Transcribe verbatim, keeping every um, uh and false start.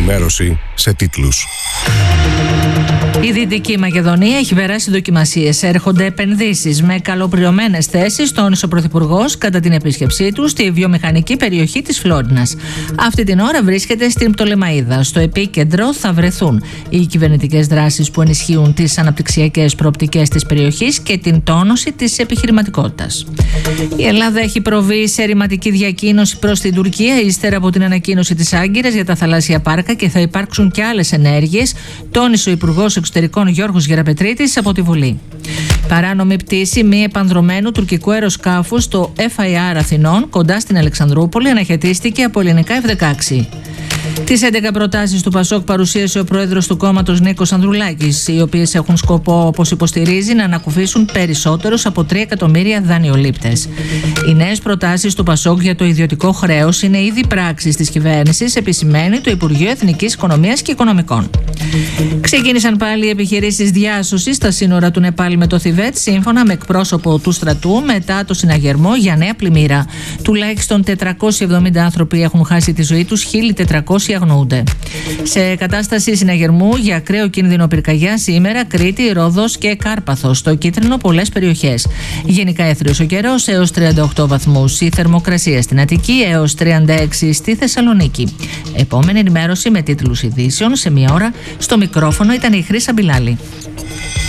ενημέρωση σε τίτλους. Η Δυτική Μακεδονία έχει περάσει δοκιμασίες. Έρχονται επενδύσεις με καλοπληρωμένες θέσεις, τόνισε ο Πρωθυπουργός κατά την επίσκεψή του στη βιομηχανική περιοχή της Φλόρινας. Αυτή την ώρα βρίσκεται στην Πτολεμαΐδα. Στο επίκεντρο θα βρεθούν οι κυβερνητικές δράσεις που ενισχύουν τις αναπτυξιακές προοπτικές της περιοχής και την τόνωση της επιχειρηματικότητας. Η Ελλάδα έχει προβεί σε ρηματική διακοίνωση προς την Τουρκία ύστερα από την ανακοίνωση της Άγκυρας για τα θαλάσσια πάρκα και θα υπάρξουν και άλλες ενέργειες, τόνισε ο Υπουργός Εξωτερικών Γιώργος Γεραπετρίτης από τη Βουλή. Παράνομη πτήση μη επανδρωμένου τουρκικού αεροσκάφους στο Εφ Άι Αρ Αθηνών κοντά στην Αλεξανδρούπολη αναχαιτίστηκε από ελληνικά εφ δεκαέξι. Τις έντεκα προτάσεις του Πασόκ παρουσίασε ο πρόεδρος του κόμματος Νίκος Ανδρουλάκης, οι οποίες έχουν σκοπό, όπως υποστηρίζει, να ανακουφίσουν περισσότερους από τρία εκατομμύρια δανειολήπτες. Οι νέες προτάσεις του Πασόκ για το ιδιωτικό χρέος είναι ήδη πράξεις της κυβέρνησης, επισημαίνει το Υπουργείο Εθνικής Οικονομίας και Οικονομικών. Ξεκίνησαν πάλι οι επιχειρήσεις διάσωσης στα σύνορα του Νεπάλ με το Θιβέτ, σύμφωνα με εκπρόσωπο του στρατού, μετά το συναγερμό για νέα πλημμύρα. Τουλάχιστον τετρακόσιοι εβδομήντα άνθρωποι έχουν χάσει τη ζωή τους, χίλια τετρακόσιοι αγνοούνται. Σε κατάσταση συναγερμού για ακραίο κίνδυνο πυρκαγιά σήμερα Κρήτη, Ρόδος και Κάρπαθος. Στο κίτρινο πολλές περιοχές. Γενικά έθριος ο καιρός έως τριάντα οκτώ βαθμούς. Η θερμοκρασία στην Αττική έως τριάντα έξι στη Θεσσαλονίκη. Επόμενη ενημέρωση με τίτλους ειδήσεων σε μία ώρα. Στο μικρόφωνο ήταν η Χρύσα Μπιλάλη.